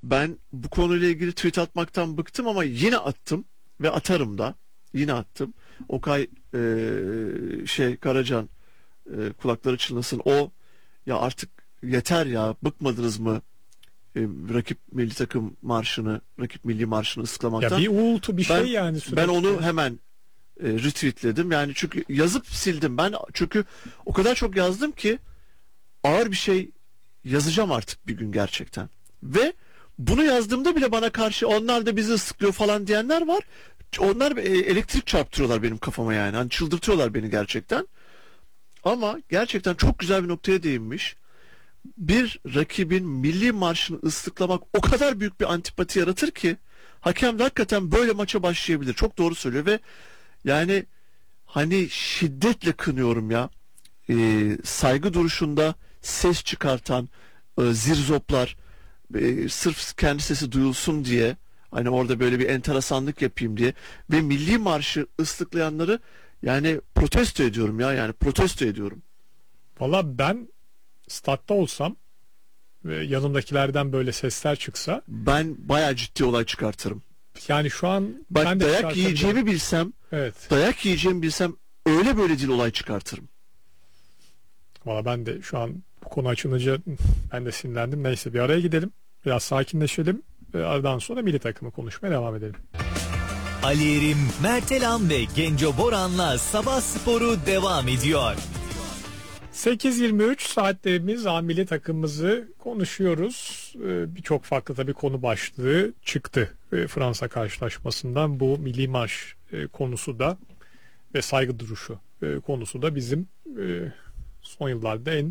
Ben bu konuyla ilgili tweet atmaktan bıktım ama yine attım ve atarım da. Yine attım. Okay Karacan, kulakları çınlasın. O, ya artık yeter ya, bıkmadınız mı rakip milli takım marşını, rakip milli marşını ıslamaktan? Ya bir uğultu bir şey Ben, yani sürekli. ben onu hemen retweetledim. Yani çünkü yazıp sildim. Ben çünkü o kadar çok yazdım ki ağır bir şey yazacağım artık bir gün gerçekten. Ve bunu yazdığımda bile bana karşı onlar da bizi ıslıklıyor falan diyenler var. Onlar elektrik çarptırıyorlar benim kafama yani. Hani çıldırtıyorlar beni gerçekten. Ama gerçekten çok güzel bir noktaya değinmiş. Bir rakibin milli marşını ıslıklamak o kadar büyük bir antipati yaratır ki hakem de hakikaten böyle maça başlayabilir. Çok doğru söylüyor ve yani hani şiddetle kınıyorum ya. Saygı duruşunda ses çıkartan zirzoplar, sırf kendi sesi duyulsun diye, hani orada böyle bir enteresanlık yapayım diye ve milli marşı ıslıklayanları yani protesto ediyorum ya, yani protesto ediyorum. Valla ben statta olsam ve yanımdakilerden böyle sesler çıksa, Ben bayağı ciddi olay çıkartırım. yani şu an Bak, ben de dayak yiyeceğimi bilsem, evet. dayak yiyeceğimi bilsem öyle böyle değil olay çıkartırım. Valla ben de şu an bu konu açılınca ben de sinirlendim. Neyse, bir araya gidelim. Biraz sakinleşelim. Aradan sonra milli takımı konuşmaya devam edelim. Ali Erim, Mert Elan ve Genco Boran'la Sabah Sporu devam ediyor. 8.23 saatlerimiz milli takımımızı konuşuyoruz. Birçok farklı tabii konu başlığı çıktı Fransa karşılaşmasından. Bu milli marş konusu da ve saygı duruşu konusu da bizim son yıllarda en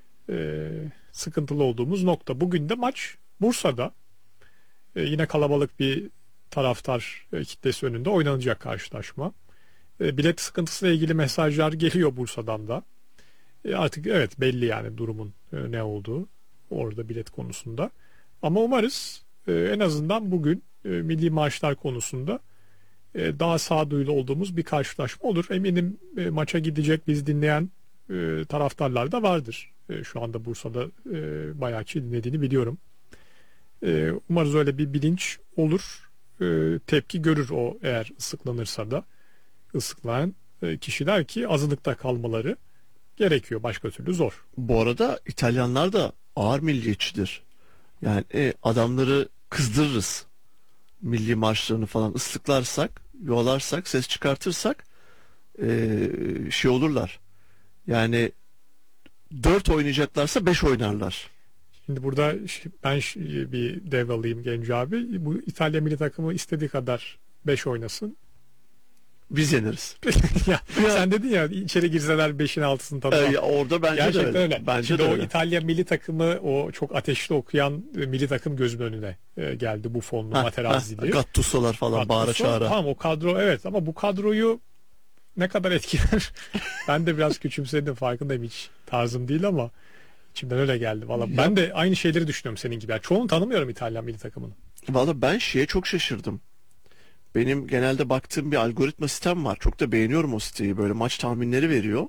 sıkıntılı olduğumuz nokta. Bugün de maç Bursa'da. Yine kalabalık bir taraftar kitlesi önünde oynanacak karşılaşma. Bilet sıkıntısıyla ilgili mesajlar geliyor Bursa'dan da. Artık evet, belli yani durumun ne olduğu orada bilet konusunda. Ama umarız en azından bugün milli marşlar konusunda daha sağduyulu olduğumuz bir karşılaşma olur. Eminim maça gidecek bizi dinleyen taraftarlar da vardır. Şu anda Bursa'da bayağı kişi dinlediğini biliyorum. Umarız öyle bir bilinç olur. Tepki görür o, eğer ıslıklanırsa da. Islıklayan kişiler ki azınlıkta kalmaları gerekiyor. Başka türlü zor. Bu arada İtalyanlar da ağır milliyetçidir. Yani adamları kızdırırız. Milli marşlarını falan ıslıklarsak, yolarsak, ses çıkartırsak şey olurlar. Yani 4 oynayacaklarsa 5 oynarlar. Şimdi burada ben bir devralayım Genco abi. Bu İtalya milli takımı istediği kadar 5 oynasın. Biz yeniriz. ya, sen dedin ya, içeri girseler 5'in 6'sını tanımam. Orada bence gerçekten de öyle. Bence şimdi de o öyle. İtalya milli takımı, o çok ateşli okuyan milli takım gözümün önüne geldi, bu fonlu Materazzi'li. Gattuso'lar falan bağıra çağıra. Tamam, o kadro evet, ama bu kadroyu ne kadar etkiler? Ben de biraz küçümsedim, farkındayım, hiç tarzım değil ama içimden öyle geldi. Valla ben de aynı şeyleri düşünüyorum senin gibi. Yani çoğunu tanımıyorum İtalyan milli takımını. Valla ben şeye çok şaşırdım. Benim genelde baktığım bir algoritma sistem var. Çok da beğeniyorum o siteyi. Böyle maç tahminleri veriyor.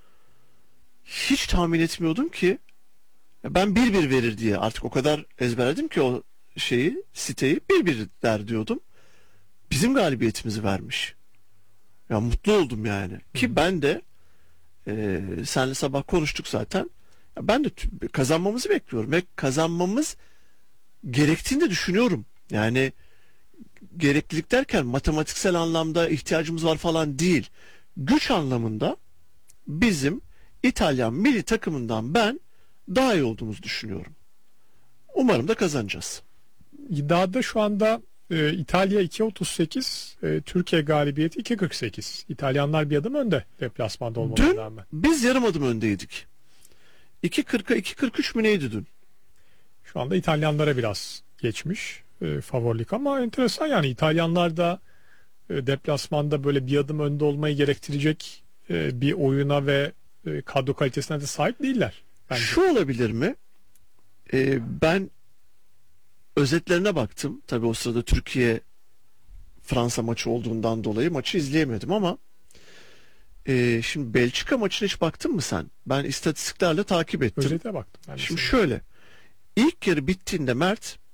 Hiç tahmin etmiyordum ki ben 1-1 verir diye. Artık o kadar ezberledim ki o siteyi 1-1 der diyordum. Bizim galibiyetimizi vermiş. Ya mutlu oldum yani. Ki ben de senle sabah konuştuk zaten. Ya ben de kazanmamızı bekliyorum ve kazanmamız gerektiğini de düşünüyorum. Yani gereklilik derken matematiksel anlamda ihtiyacımız var falan değil. Güç anlamında bizim İtalyan milli takımından ben daha iyi olduğumuzu düşünüyorum. Umarım da kazanacağız. İddiada şu anda İtalya 2.38, Türkiye galibiyeti 2.48. İtalyanlar bir adım önde deplasmanda olmalarına rağmen. Dün biz yarım adım öndeydik. 2.40'a 2.43 mü neydi dün? Şu anda İtalyanlara biraz geçmiş favorilik, ama enteresan yani, İtalyanlar da deplasmanda böyle bir adım önde olmayı gerektirecek bir oyuna ve kadro kalitesine de sahip değiller bence. Şu olabilir mi? Ben özetlerine baktım. Tabii o sırada Türkiye Fransa maçı olduğundan dolayı maçı izleyemedim ama şimdi Belçika maçına hiç baktın mı sen? Ben istatistiklerle takip ettim. Özete baktım. Şimdi şöyle, ilk yarı bittiğinde Mert